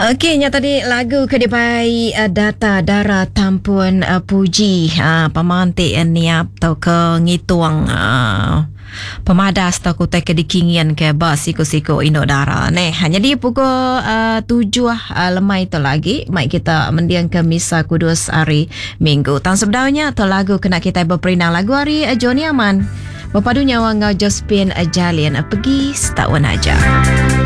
Okey, nya tadi lagu kedipai data darah tampun puji pemantik niap tau ke ngituang pemadas tau ku tek dikingian ke bas siku-siku induk darah. Hanya di pukul 7 lemai tu lagi mai kita mendiang ke misa kudus hari Minggu. Tan sebenarnya tu lagu kena kita berperinang lagu hari Joni Aman. Berpadu nyawa ngau Jospin Jalian pergi setahun aja.